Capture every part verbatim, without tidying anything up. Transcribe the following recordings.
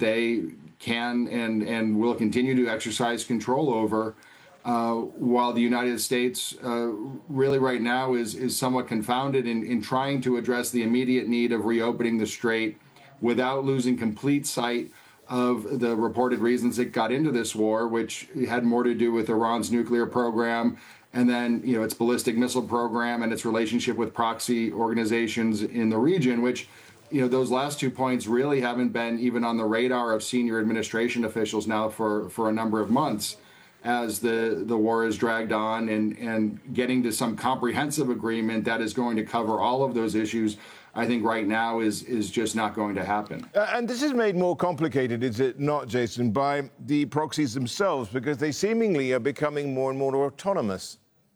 they can and, and will continue to exercise control over, uh, while the United States uh, really right now is, is somewhat confounded in, in trying to address the immediate need of reopening the Strait without losing complete sight of the reported reasons it got into this war, which had more to do with Iran's nuclear program and then, you know, its ballistic missile program and its relationship with proxy organizations in the region, which, you know, those last two points really haven't been even on the radar of senior administration officials now for, for a number of months as the, the war is dragged on, and, and getting to some comprehensive agreement that is going to cover all of those issues, I think right now is is just not going to happen. Uh, and this is made more complicated, is it not, Jason, by the proxies themselves, because they seemingly are becoming more and more autonomous.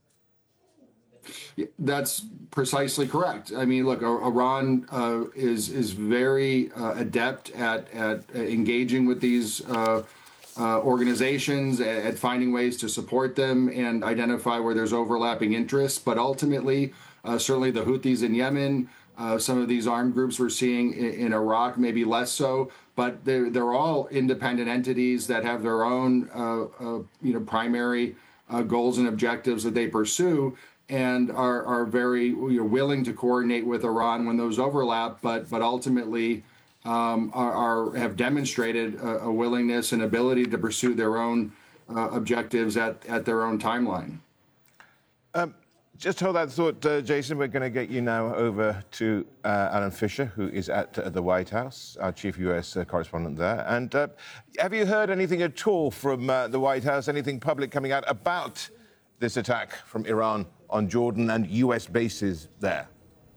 That's precisely correct. I mean, look, Iran uh, is is very uh, adept at at engaging with these uh, uh, organizations, at, at finding ways to support them and identify where there's overlapping interests. But ultimately, uh, certainly the Houthis in Yemen, uh, some of these armed groups we're seeing in, in Iraq, maybe less so. But they're they're all independent entities that have their own uh, uh, you know primary uh, goals and objectives that they pursue, and are, are very you know, willing to coordinate with Iran when those overlap, but but ultimately um, are, are have demonstrated a, a willingness and ability to pursue their own uh, objectives at, at their own timeline. Um, just hold that thought, uh, Jason. We're going to get you now over to uh, Alan Fisher, who is at uh, the White House, our chief U S uh, correspondent there. And uh, have you heard anything at all from uh, the White House, anything public coming out about this attack from Iran on Jordan and U S bases there?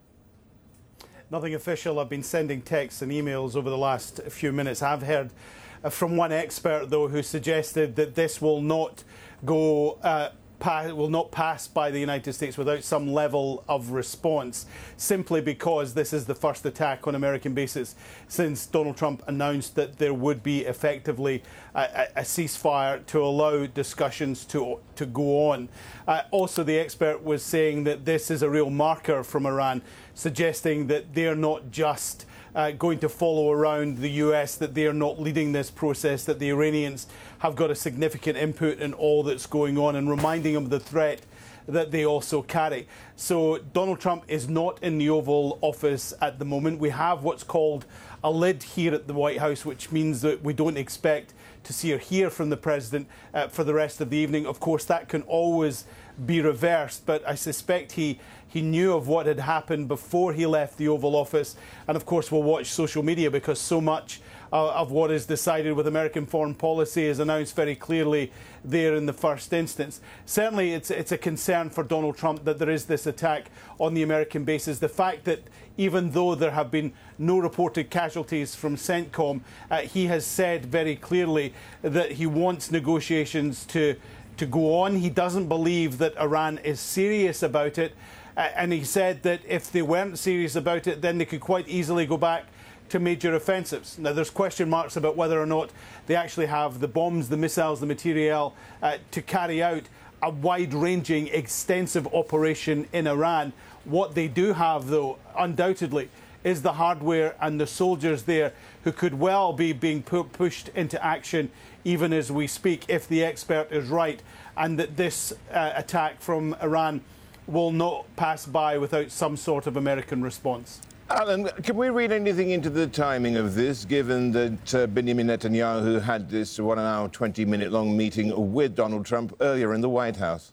Nothing official. I've been sending texts and emails over the last few minutes. I've heard from one expert, though, who suggested that this will not go, uh, pass, will not pass by the United States without some level of response, simply because this is the first attack on American bases since Donald Trump announced that there would be effectively a, a ceasefire to allow discussions to to go on. Uh, also, the expert was saying that this is a real marker from Iran, suggesting that they're not just uh, going to follow around the U S, that they are not leading this process, that the Iranians have got a significant input in all that's going on, and reminding them of the threat that they also carry. So Donald Trump is not in the Oval Office at the moment. We have what's called a lid here at the White House, which means that we don't expect to see or hear from the president uh, for the rest of the evening. Of course, that can always be reversed, but I suspect he he knew of what had happened before he left the Oval Office. And of course, we'll watch social media, because so much uh, of what is decided with American foreign policy is announced very clearly there in the first instance. Certainly, it's it's a concern for Donald Trump that there is this attack on the American bases. The fact that even though there have been no reported casualties from CENTCOM, uh, he has said very clearly that he wants negotiations to to go on. He doesn't believe that Iran is serious about it. Uh, and he said that if they weren't serious about it, then they could quite easily go back to major offensives. Now, there's question marks about whether or not they actually have the bombs, the missiles, the materiel uh, to carry out a wide-ranging, extensive operation in Iran. What they do have, though, undoubtedly, is the hardware and the soldiers there who could well be being pu- pushed into action even as we speak, if the expert is right, and that this uh, attack from Iran will not pass by without some sort of American response. Alan, can we read anything into the timing of this, given that uh, Benjamin Netanyahu had this one hour, twenty minute long meeting with Donald Trump earlier in the White House?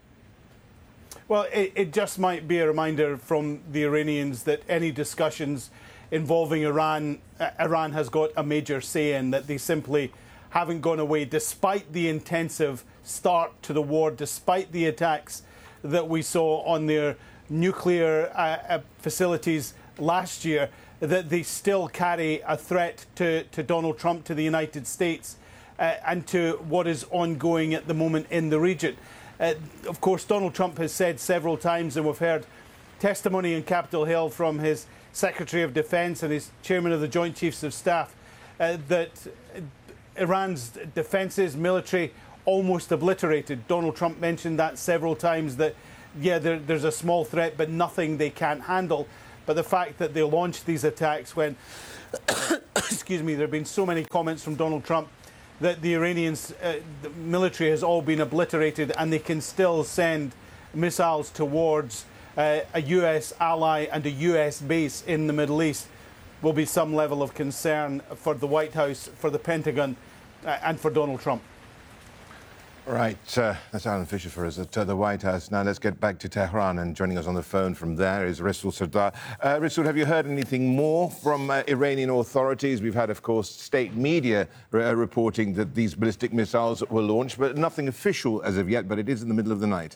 Well, it, it just might be a reminder from the Iranians that any discussions involving Iran, uh, Iran has got a major say in, that they simply haven't gone away, despite the intensive start to the war, despite the attacks that we saw on their nuclear uh, uh, facilities last year, that they still carry a threat to, to Donald Trump, to the United States, uh, and to what is ongoing at the moment in the region. Uh, of course, Donald Trump has said several times, and we've heard testimony in Capitol Hill from his Secretary of Defense and his Chairman of the Joint Chiefs of Staff, uh, that Iran's defences, military, almost obliterated. Donald Trump mentioned that several times, that, yeah, there, there's a small threat, but nothing they can't handle. But the fact that they launched these attacks when excuse me, there have been so many comments from Donald Trump that the Iranians, uh, the military has all been obliterated and they can still send missiles towards uh, a U S ally and a U S base in the Middle East, will be some level of concern for the White House, for the Pentagon, uh, and for Donald Trump. Right, uh, that's Alan Fisher for us at uh, the White House. Now let's get back to Tehran, and joining us on the phone from there is Rasool Sardar. Uh, Rasool, have you heard anything more from uh, Iranian authorities? We've had, of course, state media uh, reporting that these ballistic missiles were launched, but nothing official as of yet, but it is in the middle of the night.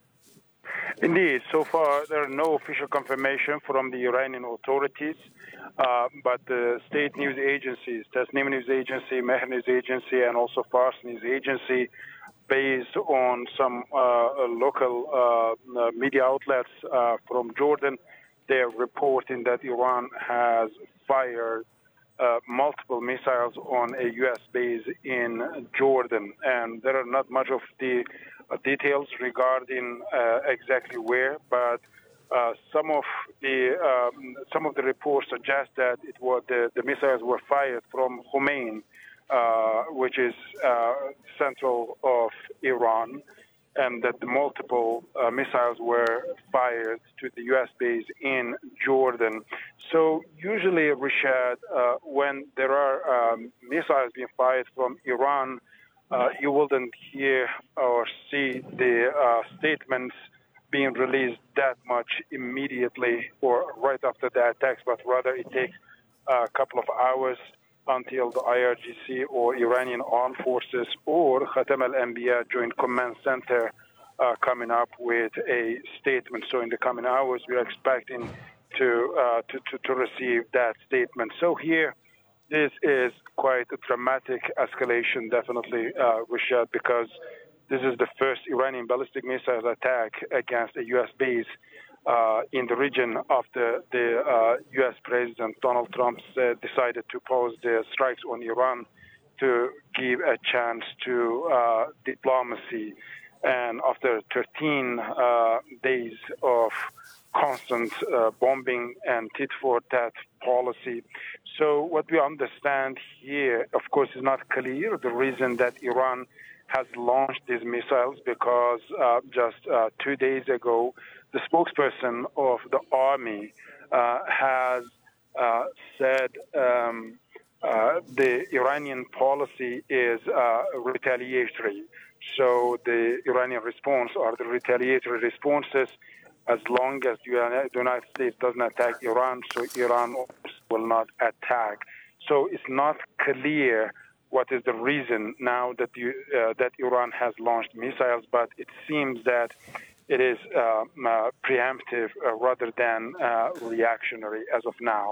Indeed, so far there are no official confirmation from the Iranian authorities, uh, but the state news agencies, Tasnim News Agency, Mehr News Agency, and also Fars News Agency, based on some uh, local uh, media outlets uh, from Jordan, they're reporting that Iran has fired uh, multiple missiles on a U S base in Jordan, and there are not much of the uh, details regarding uh, exactly where, but uh, some of the um, some of the reports suggest that it was the, the missiles were fired from Khomeini, uh, which is uh, central of Iran, and that the multiple uh, missiles were fired to the U S base in Jordan. So usually, Rashad, uh, when there are um, missiles being fired from Iran, uh, you wouldn't hear or see the uh, statements being released that much immediately or right after the attacks, but rather it takes a couple of hours until the I R G C or Iranian Armed Forces or Khatam al-Anbiya Joint Command Center uh, coming up with a statement. So in the coming hours, we are expecting to, uh, to, to, to receive that statement. So here, this is quite a dramatic escalation, definitely, uh, Rashad, because this is the first Iranian ballistic missile attack against a U S base Uh, in the region after the uh, U S President Donald Trump uh, decided to pause the strikes on Iran to give a chance to uh, diplomacy. And after thirteen uh, days of constant uh, bombing and tit-for-tat policy. So what we understand here, of course, is not clear the reason that Iran has launched these missiles, because uh, just uh, two days ago, the spokesperson of the army uh, has uh, said um, uh, the Iranian policy is uh, retaliatory. So the Iranian response or the retaliatory responses, as long as the United States doesn't attack Iran, so Iran will not attack. So it's not clear what is the reason now that you, uh, that Iran has launched missiles, but it seems that it is uh, uh, preemptive uh, rather than uh, reactionary as of now.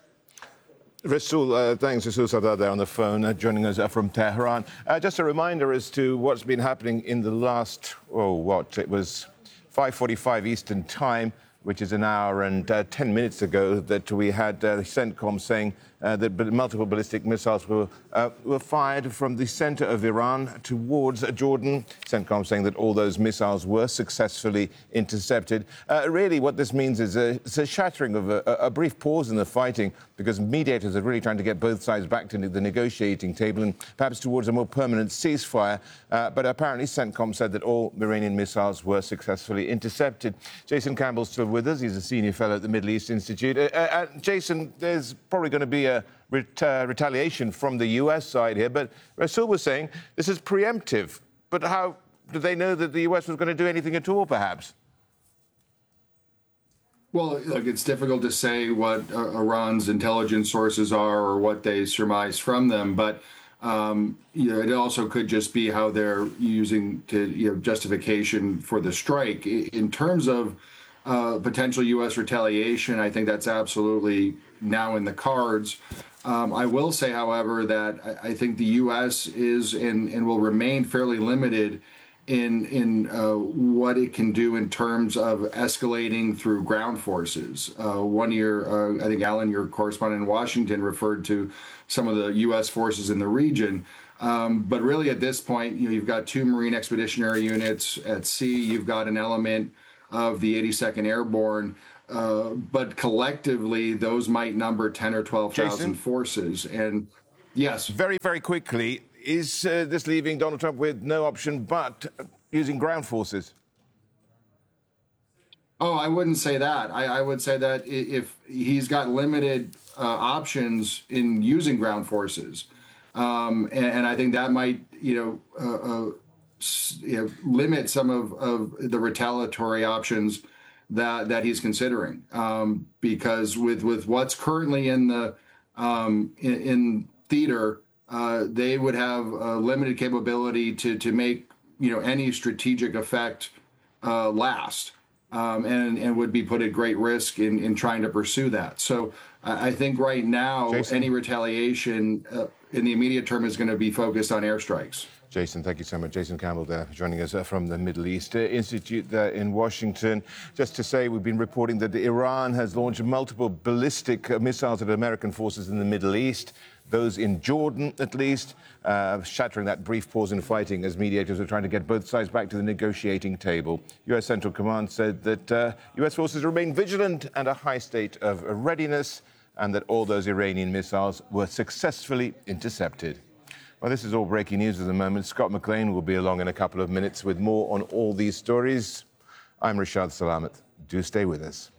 Rasool, uh, thanks, Rasool Sardar there on the phone, uh, joining us uh, from Tehran. Uh, just a reminder as to what's been happening in the last, oh, what, it was five forty-five Eastern Time, which is an hour and uh, ten minutes ago, that we had uh, CENTCOM saying uh, that multiple ballistic missiles were, uh, were fired from the center of Iran towards Jordan. CENTCOM saying that all those missiles were successfully intercepted. Uh, really, what this means is a, it's a shattering of a, a brief pause in the fighting, because mediators are really trying to get both sides back to the negotiating table and perhaps towards a more permanent ceasefire. Uh, but apparently, CENTCOM said that all Iranian missiles were successfully intercepted. Jason Campbell's still with us. He's a senior fellow at the Middle East Institute. Uh, uh, Jason, there's probably going to be a ret- uh, retaliation from the U S side here, but Rasool was saying this is preemptive. But how do they know that the U S was going to do anything at all, perhaps? Well, look, it's difficult to say what uh, Iran's intelligence sources are or what they surmise from them, but um, you know, it also could just be how they're using to, you know, justification for the strike. In terms of Uh, potential U S retaliation, I think that's absolutely now in the cards. Um, I will say, however, that I, I think the U S is and, and will remain fairly limited in in uh, what it can do in terms of escalating through ground forces. Uh, one year, uh, I think, Alan, your correspondent in Washington, referred to some of the U S forces in the region. Um, but really, at this point, you know, you've got two Marine Expeditionary Units at sea. You've got an element of the eighty-second Airborne. uh, but collectively, those might number ten or twelve thousand Jason? forces. And yes, Very, very quickly, is uh, this leaving Donald Trump with no option but using ground forces? Oh, I wouldn't say that. I, I would say that if he's got limited uh, options in using ground forces, um, and, and I think that might, you know, uh, uh, you know, limit some of, of the retaliatory options that that he's considering. Um, because with with what's currently in the um, in, in theater, uh, they would have a limited capability to to make, you know, any strategic effect uh, last. Um, and, and would be put at great risk in, in trying to pursue that. So I I think right now, Jason? any retaliation uh, in the immediate term is going to be focused on airstrikes. Jason, thank you so much. Jason Campbell there, joining us uh, from the Middle East uh, Institute there in Washington. Just to say, we've been reporting that Iran has launched multiple ballistic uh, missiles at American forces in the Middle East, those in Jordan at least, uh, shattering that brief pause in fighting as mediators are trying to get both sides back to the negotiating table. U S Central Command said that uh, U S forces remain vigilant and a high state of readiness, and that all those Iranian missiles were successfully intercepted. Well, this is all breaking news at the moment. Scott McLean will be along in a couple of minutes with more on all these stories. I'm Rashad Salamat. Do stay with us.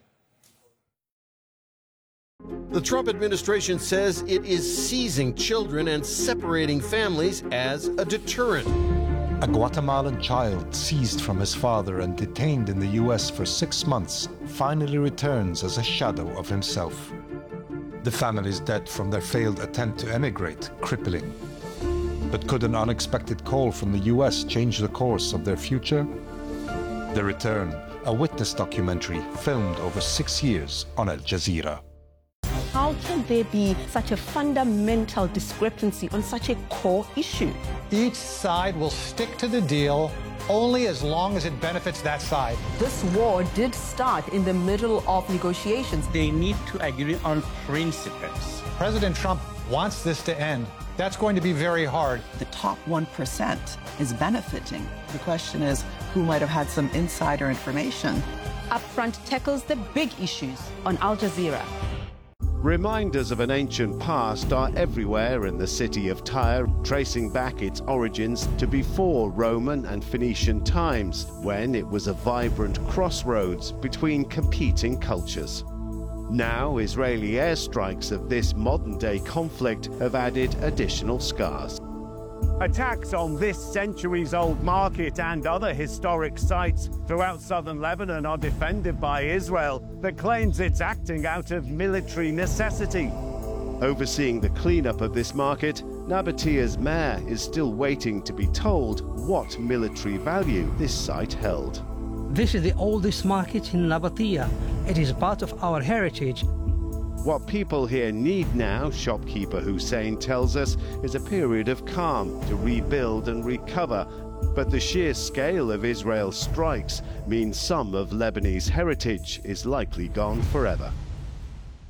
The Trump administration says it is seizing children and separating families as a deterrent. A Guatemalan child seized from his father and detained in the U S for six months finally returns as a shadow of himself. The family's dead from their failed attempt to emigrate, crippling. But could an unexpected call from the U S change the course of their future? The Return, a witness documentary filmed over six years on Al Jazeera. How can there be such a fundamental discrepancy on such a core issue? Each side will stick to the deal only as long as it benefits that side. This war did start in the middle of negotiations. They need to agree on principles. President Trump wants this to end. That's going to be very hard. The top one percent is benefiting. The question is, who might have had some insider information? Upfront tackles the big issues on Al Jazeera. Reminders of an ancient past are everywhere in the city of Tyre, tracing back its origins to before Roman and Phoenician times, when it was a vibrant crossroads between competing cultures. Now, Israeli airstrikes of this modern-day conflict have added additional scars. Attacks on this centuries-old market and other historic sites throughout southern Lebanon are defended by Israel, that claims it's acting out of military necessity. Overseeing the cleanup of this market, Nabatiya's mayor is still waiting to be told what military value this site held. This is the oldest market in Nabatiya. It is part of our heritage. What people here need now, shopkeeper Hussein tells us, is a period of calm to rebuild and recover. But the sheer scale of Israel's strikes means some of Lebanese heritage is likely gone forever.